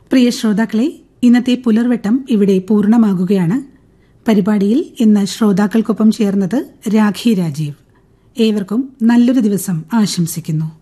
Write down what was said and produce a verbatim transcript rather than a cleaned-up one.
പ്രിയ ശ്രോതാക്കളെ, ഇന്നത്തെ പുലർവെട്ടം ഇവിടെ പൂർണ്ണമാകുകയാണ്. പരിപാടിയിൽ ഇന്ന് ശ്രോതാക്കൾക്കൊപ്പം ചേർന്നത് രാഖി രാജീവ്. ഏവർക്കും നല്ലൊരു ദിവസം ആശംസിക്കുന്നു.